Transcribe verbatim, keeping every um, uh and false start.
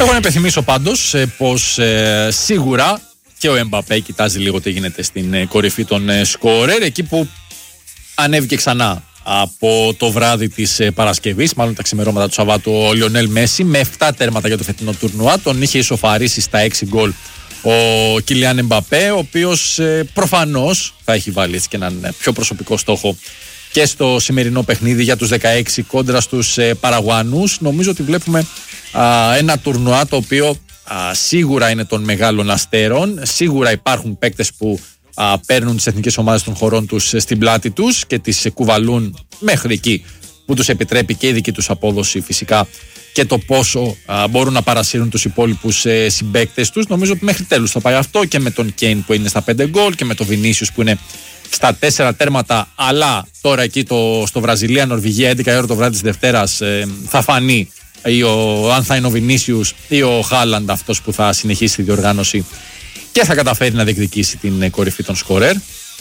Εγώ να υπενθυμίσω πάντως ε, πως ε, σίγουρα και ο Εμπαπέ κοιτάζει λίγο τι γίνεται στην ε, κορυφή των ε, σκόρερ, εκεί που ανέβηκε ξανά από το βράδυ της ε, Παρασκευής, μάλλον τα ξημερώματα του Σαββάτου, ο Λιονέλ Μέση με επτά τέρματα για το φετινό τουρνουά. Τον είχε ισοφαρίσει στα έξι γκολ ο Κιλιάν Εμπαπέ, ο οποίος ε, προφανώς θα έχει βάλει έτσι και έναν πιο προσωπικό στόχο και στο σημερινό παιχνίδι για τους δεκαέξι κόντρα στους ε, Παραγουανούς. Νομίζω ότι βλέπουμε α, ένα τουρνουά το οποίο α, σίγουρα είναι των μεγάλων αστέρων. Σίγουρα υπάρχουν παίκτες που α, παίρνουν τις εθνικές ομάδες των χωρών τους στην πλάτη τους και τις κουβαλούν μέχρι εκεί που τους επιτρέπει και η δική τους απόδοση φυσικά και το πόσο α, μπορούν να παρασύρουν τους υπόλοιπους ε, συμπαίκτες τους. Νομίζω ότι μέχρι τέλους θα πάει αυτό και με τον Κέιν που είναι στα πέντε γκολ και με τον Βινίσιους που είναι στα τέσσερα τέρματα, αλλά τώρα εκεί το, στο Βραζιλία, Νορβηγία, έντεκα η ώρα το βράδυ της Δευτέρας ε, θα φανεί ή ο, αν θα είναι ο Βινίσιους ή ο Χάλαντ αυτός που θα συνεχίσει τη διοργάνωση και θα καταφέρει να διεκδικήσει την κορυφή των σκορέρ.